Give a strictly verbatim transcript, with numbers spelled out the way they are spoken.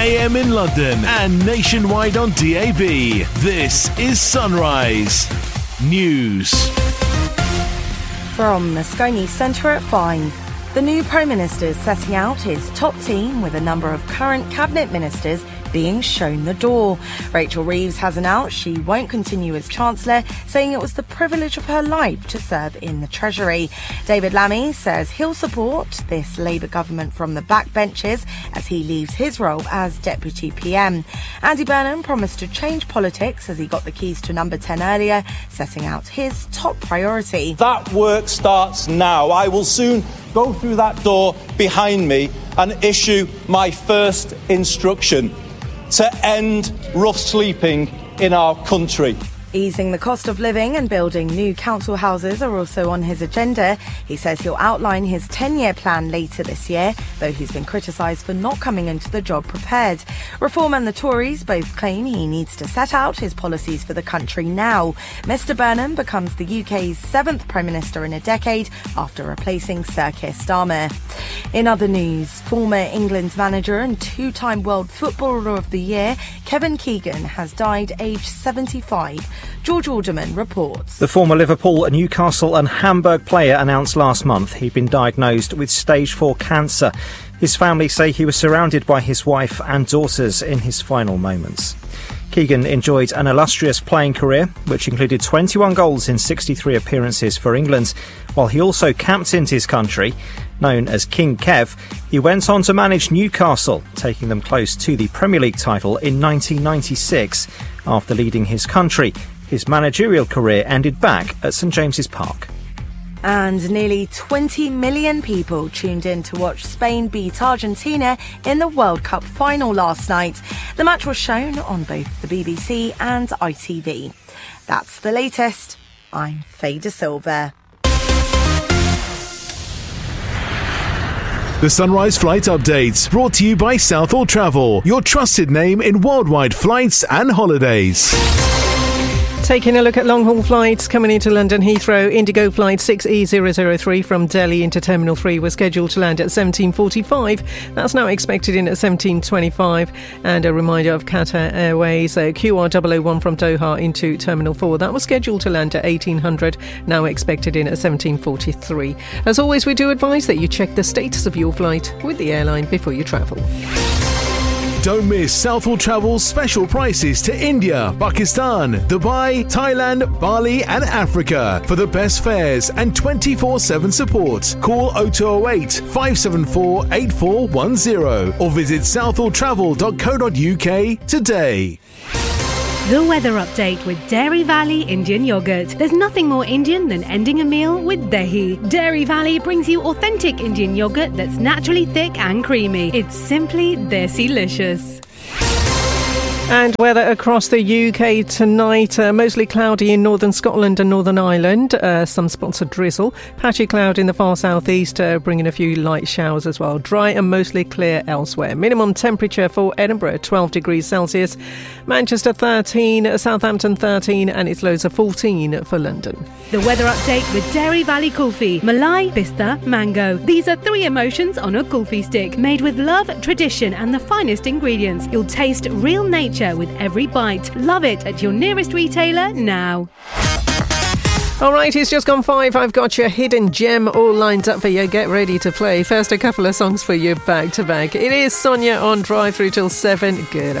A M in London and nationwide on D A B. This is Sunrise News. From Moscone Centre at five. The new Prime Minister is setting out his top team with a number of current Cabinet Ministers being shown the door. Rachel Reeves has announced she won't continue as Chancellor, saying it was the privilege of her life to serve in the Treasury. David Lammy says he'll support this Labour government from the backbenches as he leaves his role as Deputy P M. Andy Burnham promised to change politics as he got the keys to number ten earlier, setting out his top priority. That work starts now. I will soon go through that door behind me and issue my first instruction to end rough sleeping in our country. Easing the cost of living and building new council houses are also on his agenda. He says he'll outline his ten-year plan later this year, though he's been criticised for not coming into the job prepared. Reform and the Tories both claim he needs to set out his policies for the country now. Mister Burnham becomes the U K's seventh Prime Minister in a decade after replacing Sir Keir Starmer. In other news, former England's manager and two-time World Footballer of the Year, Kevin Keegan, has died aged seventy-five. George Alderman reports. The former Liverpool, Newcastle and Hamburg player announced last month he'd been diagnosed with stage four cancer. His family say he was surrounded by his wife and daughters in his final moments. Keegan enjoyed an illustrious playing career, which included twenty-one goals in sixty-three appearances for England, while he also captained his country. Known as King Kev, he went on to manage Newcastle, taking them close to the Premier League title in nineteen ninety-six. After leading his country, his managerial career ended back at St James's Park. And nearly twenty million people tuned in to watch Spain beat Argentina in the World Cup final last night. The match was shown on both the B B C and I T V. That's the latest. I'm Faye De Silva. The Sunrise Flight Updates, brought to you by Southall Travel, your trusted name in worldwide flights and holidays. Taking a look at long-haul flights coming into London Heathrow, Indigo flight six E zero zero three from Delhi into Terminal three was scheduled to land at seventeen forty-five. That's now expected in at seventeen twenty-five. And a reminder of Qatar Airways uh, Q R double oh one from Doha into Terminal four. That was scheduled to land at eighteen hundred, now expected in at seventeen forty-three. As always, we do advise that you check the status of your flight with the airline before you travel. Don't miss Southall Travel's special prices to India, Pakistan, Dubai, Thailand, Bali and Africa. For the best fares and twenty-four seven support, call oh two oh eight, five seven four, eight four one oh or visit southall travel dot co dot uk today. The weather update with Dairy Valley Indian Yogurt. There's nothing more Indian than ending a meal with dahi. Dairy Valley brings you authentic Indian yogurt that's naturally thick and creamy. It's simply desi-licious. And weather across the U K tonight, uh, mostly cloudy in northern Scotland and Northern Ireland. Uh, some spots of drizzle. Patchy cloud in the far southeast, uh, bringing a few light showers as well. Dry and mostly clear elsewhere. Minimum temperature for Edinburgh, twelve degrees Celsius. Manchester, thirteen. Southampton, thirteen. And its lows of fourteen for London. The weather update with Dairy Valley Kulfi. Malai, Pista, Mango. These are three emotions on a kulfi stick. Made with love, tradition and the finest ingredients. You'll taste real nature with every bite. Love it at your nearest retailer now. All right, it's just gone five. I've got your hidden gem all lined up for you. Get ready to play. First, a couple of songs for you back to back. It is Sonia on Drive through till seven. Good